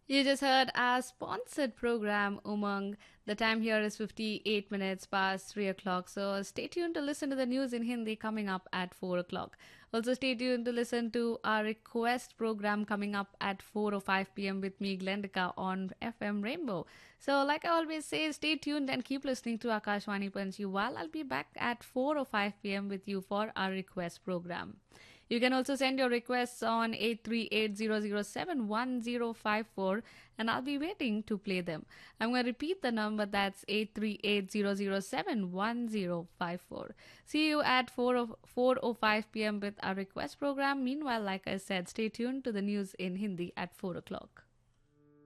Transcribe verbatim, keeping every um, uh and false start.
You just heard our sponsored program, Umang. The time here is fifty-eight minutes past three o'clock. So stay tuned to listen to the news in Hindi coming up at four o'clock. Also, stay tuned to listen to our request program coming up at four or five p m with me, Glendika, on F M Rainbow. So, like I always say, stay tuned and keep listening to Akashwani Panchi while I'll be back at four or five p m with you for our request program. You can also send your requests on eight three eight zero zero seven one zero five four and I'll be waiting to play them. I'm going to repeat the number, that's eight three eight zero zero seven one zero five four. See you at four o four o five p m with our request program. Meanwhile, like I said, stay tuned to the news in Hindi at four o'clock.